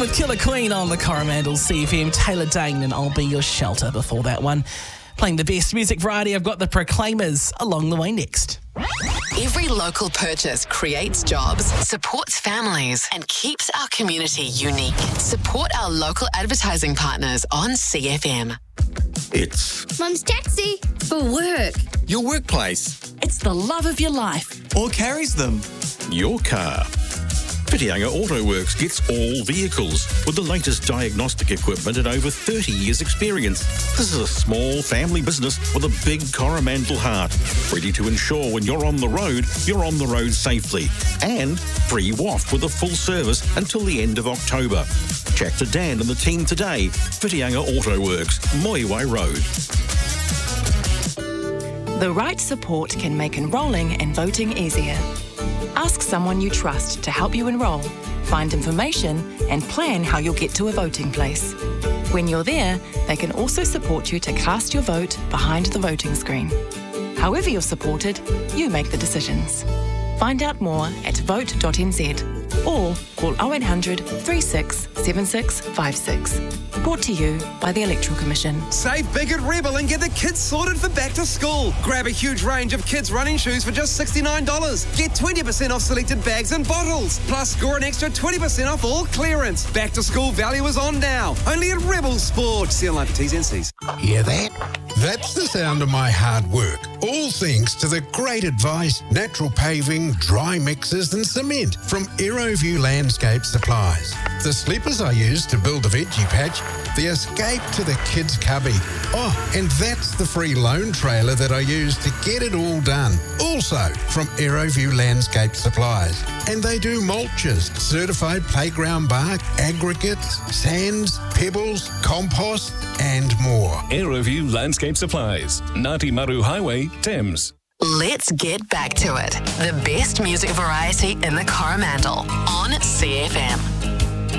with Killer Queen on the Coromandel CFM. Taylor Dane and I'll Be Your Shelter before that one. Playing the best music variety, I've got the Proclaimers along the way next. Every local purchase creates jobs, supports families, and keeps our community unique. Support our local advertising partners on CFM. It's Mum's taxi. For work. your workplace, It's the love of your life. Or carries them. your car. Whitianga Auto Works gets all vehicles with the latest diagnostic equipment and over 30 years experience. This is a small family business with a big Coromandel heart, ready to ensure when you're on the road safely. And free waft with a full service until the end of October. Chat to Dan and the team today. Whitianga Auto Works, Moiwai Road. The right support can make enrolling and voting easier. Ask someone you trust to help you enrol, find information, and plan how you'll get to a voting place. When you're there, they can also support you to cast your vote behind the voting screen. However you're supported, you make the decisions. Find out more at vote.nz or call 0800 36 7656. Brought to you by the Electoral Commission. Save big at Rebel and get the kids sorted for back to school. Grab a huge range of kids' running shoes for just $69. Get 20% off selected bags and bottles. Plus, score an extra 20% off all clearance. Back to school value is on now. Only at Rebel Sport. See online for T's and C's. Hear that? That's the sound of my hard work. All thanks to the great advice, natural paving, dry mixes and cement from Aeroview Landscape Supplies. The sleepers I use to build the veggie patch, the escape to the kids' cubby. Oh, and that's the free loan trailer that I use to get it all done. Also from Aeroview Landscape Supplies. And they do mulches, certified playground bark, aggregates, sands, pebbles, compost and more. Aeroview Landscape Supplies, Ngāti Maru Highway, Thames. Let's get back to it. The best music variety in the Coromandel on CFM.